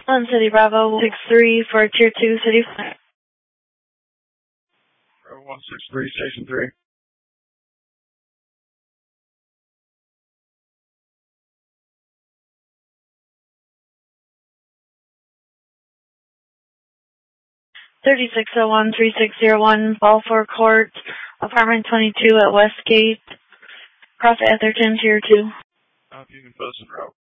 Sun City Bravo 63 for Tier 2 City Flight. Bravo 163, Station 3. $3601-3601, Balfour Court, Apartment 22 at Westgate, Cross Atherton, Tier 2. Union Post and route.